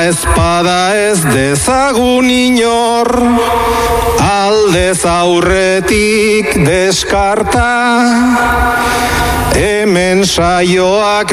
ezpada ez dezagun inor, aldez aurretik deskarta, hemen saioak